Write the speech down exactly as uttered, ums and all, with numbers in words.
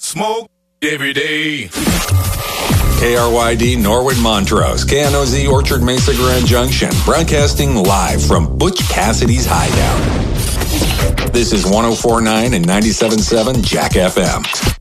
Smoke every day. K R Y D Norwood Montrose, K N O Z Orchard Mesa Grand Junction, broadcasting live from Butch Cassidy's Hideout. This is one oh four point nine and ninety-seven point seven Jack F M.